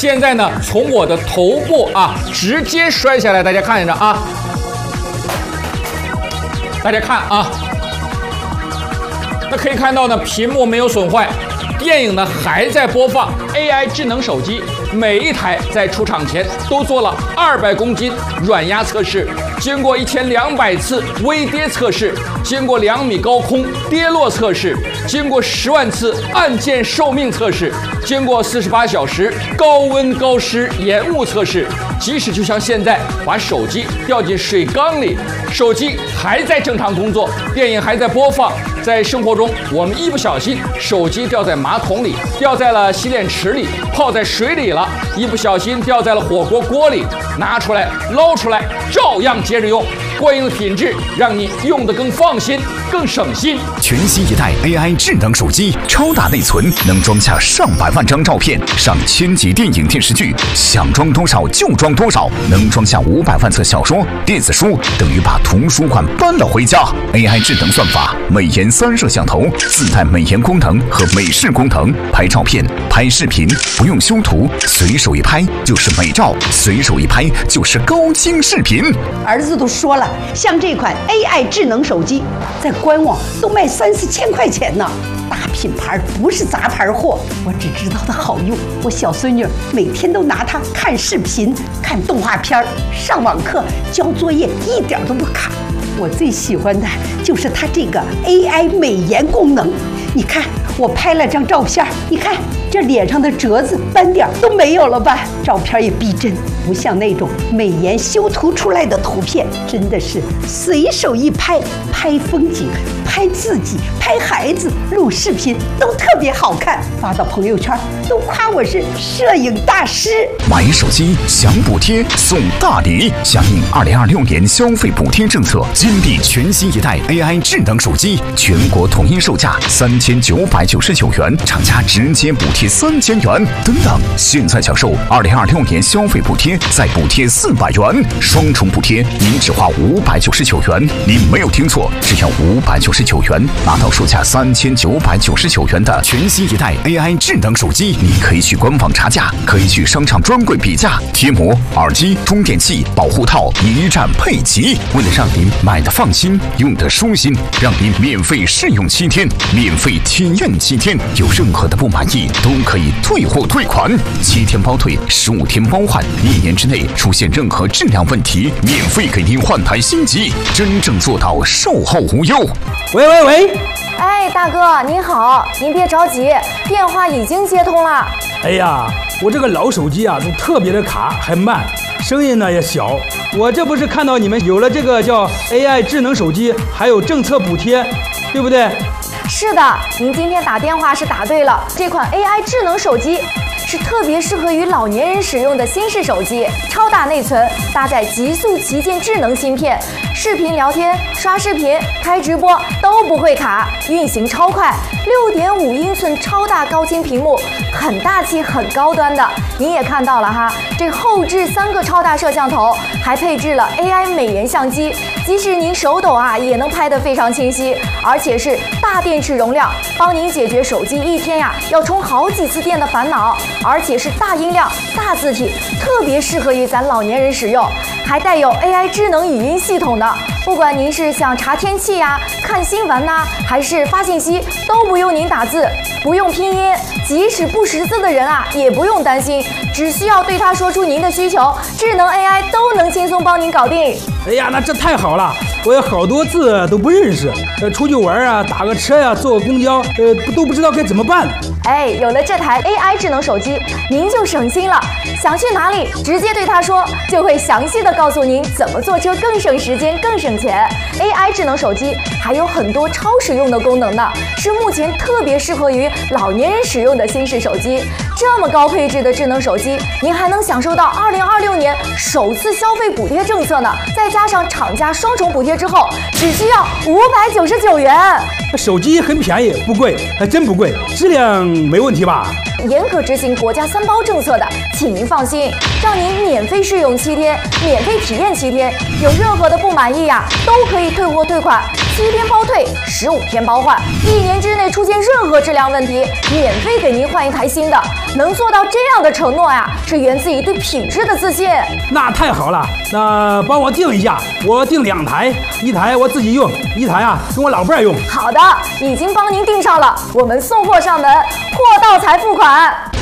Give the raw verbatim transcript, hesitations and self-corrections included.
现在呢，从我的头部啊直接摔下来，大家看着啊，大家看啊，那可以看到呢，屏幕没有损坏，电影呢还在播放。A I 智能手机每一台在出厂前都做了二百公斤软压测试，经过一千两百次微跌测试，经过两米高空跌落测试，经过十万次按键寿命测试，经过四十八小时高温高湿延误测试。即使就像现在把手机掉进水缸里，手机还在正常工作，电影还在播放。在生活中，我们一不小心手机掉在马桶里，掉在了洗脸池里，泡在水里了，一不小心掉在了火锅锅里，拿出来捞出来，照样接着用。过硬的品质让你用得更放心，更省心。 全新一代 A I 智能手机，超大内存，能装下上百万张照片，上千集电影电视剧，想装多少就装多少，能装下五百万册小说、电子书，等于把图书馆搬了回家。A I 智能算法，美颜三摄像头，自带美颜功能和美视功能，拍照片、拍视频不用修图，随手一拍就是美照，随手一拍就是高清视频。 儿子都说了，像这款 A I 智能手机，在官网都卖三四千块钱呢。大品牌不是杂牌货，我只知道它好用。我小孙女每天都拿它看视频、看动画片、上网课、交作业，一点都不卡。我最喜欢的就是它这个 A I 美颜功能。你看，我拍了张照片，你看这脸上的褶子、斑点都没有了吧？照片也逼真，不像那种美颜修图出来的图片，真的是随手一拍，拍风景、拍自己、拍孩子、录视频都特别好看，发到朋友圈都夸我是摄影大师。 买手机享补贴送大礼，响应二零二六年消费补贴政策，金币全新一代 A I 智能手机，全国统一售价三千九百九十九元，厂家直接补贴三千元。等等，现在享受二零二六年消费补贴，再补贴四百元，双重补贴，您只花五百九十九元。您没有听错，只要五百九十九元，拿到售价三千九百九十九元的全新一代 A I 智能手机。你可以去官网查价，可以去商场专柜比价，贴膜、耳机、充电器、保护套一站配齐。为了让您买的放心，用的舒心，让您免费试用七天，免费体验七天，有任何的不满意都可以退货退款，七天包退，十五天包换，一年之内出现任何质量问题，免费给您换台新机，真正做到售后无忧。 喂喂喂， 哎，大哥您好，您别着急，电话已经接通了。 哎呀，我这个老手机啊，都特别的卡，还慢，声音呢也小。我这不是看到你们有了这个叫 A I 智能手机，还有政策补贴，对不对？ 是的，您今天打电话是打对了，这款 A I 智能手机是特别适合于老年人使用的新式手机，超大内存，搭载极速旗舰智能芯片，视频聊天、刷视频、开直播都不会卡，运行超快，六点五英寸超大高清屏幕，很大气、很高端的。您也看到了哈，这后置三个超大摄像头，还配置了 A I 美颜相机，即使您手抖啊，也能拍得非常清晰，而且是大电池容量，帮您解决手机一天呀要充好几次电的烦恼。而且是大音量、大字体，特别适合于咱老年人使用，还带有 A I 智能语音系统的。不管您是想查天气呀、看新闻呐、啊，还是发信息，都不用您打字，不用拼音，即使不识字的人啊，也不用担心，只需要对他说出您的需求，智能 A I 都能轻松帮您搞定。 哎呀，那这太好了！我有好多字都不认识，呃，出去玩啊，打个车呀、啊，坐个公交，呃，都不知道该怎么办。 哎，有了这台 A I 智能手机，您就省心了。想去哪里，直接对他说，就会详细的告诉您怎么坐车更省时间、更省钱。A I 智能手机还有很多超实用的功能呢，是目前特别适合于老年人使用的新式手机。这么高配置的智能手机，您还能享受到二零二六年首次消费补贴政策呢，再加上厂家双重补贴之后，只需要五百九十九元。 手机很便宜，不贵，还真不贵，质量没问题吧？ 严格执行国家三包政策的，请您放心，让您免费试用七天，免费体验七天，有任何的不满意呀，都可以退货退款， 七天包退，十五天包换，一年之内出现任何质量问题，免费给您换一台新的。能做到这样的承诺呀，是源自于对品质的自信。 那太好了，那帮我订一下，我订两台，一台我自己用，一台啊跟我老伴儿用。 好的，已经帮您订上了，我们送货上门，货到才付款。